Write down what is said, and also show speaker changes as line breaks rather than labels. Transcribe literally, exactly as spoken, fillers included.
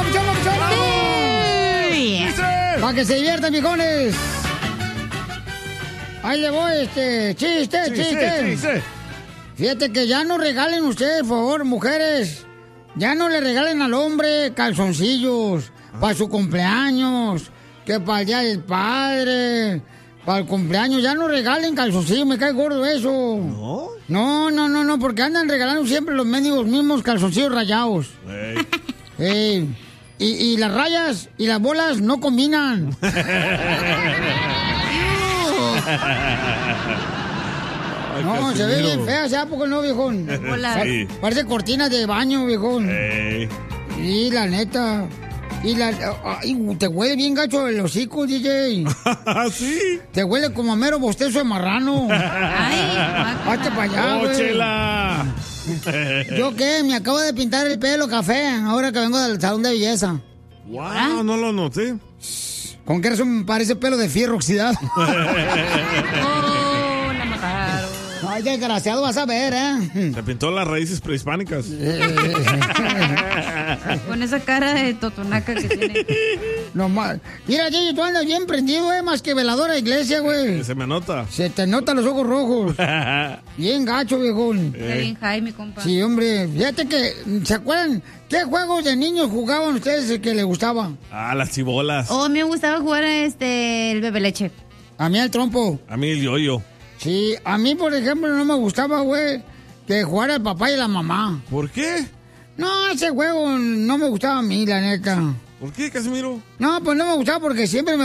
papuchón, papuchón!
Sí.
Para que se diviertan, viejones. Ahí le voy, este, chiste,
Sí,
chiste.
sí, sí, sí.
Fíjate que ya no regalen ustedes, por favor, mujeres. Ya no le regalen al hombre calzoncillos para su cumpleaños, que para el día del padre, para el cumpleaños. Ya no regalen calzoncillos, me cae gordo eso.
¿No?
No, no, no, no, porque andan regalando siempre los mendigos mismos calzoncillos rayados.
Ey.
Ey, y, y las rayas y las bolas no combinan.
Ay,
No, se ve
Casimiro.
bien fea, ¿sabes poco no, viejón?
Bolas.
Sí.
Parece cortinas de baño, viejón.
Ey.
Sí, la neta. Y la... Ay, te huele bien gacho el hocico, D J.
¿Sí?
Te huele como a mero bostezo de marrano.
Ay,
Hazte para allá,
¡Oh,
güey.
chela!
¿Yo qué? Me acabo de pintar el pelo café ahora que vengo del salón de belleza.
¡Wow! No lo noté.
¿Con qué razón me parece pelo de fierro oxidado?
oh, la mataron.
Ay, desgraciado, vas a ver, ¿eh?
Se pintó las raíces prehispánicas.
Con esa cara de totonaca que tiene.
No más. Mira, Gigi, tú andas bien prendido, ¿eh? Más que veladora de iglesia, güey.
Se me nota.
Se te notan los ojos rojos. Bien gacho, viejón.
Está bien Jaime, compa.
Sí, hombre. Fíjate que, ¿se acuerdan qué juegos de niños jugaban ustedes que les gustaban?
Ah, las chibolas.
Oh, me gustaba jugar este el bebe leche.
A mí el trompo.
A mí el yoyo.
Sí, a mí, por ejemplo, no me gustaba, güey, que jugara el papá y la mamá.
¿Por qué?
No, ese juego no me gustaba a mí, la neta.
¿Por qué, Casimiro?
No, pues no me gustaba porque siempre me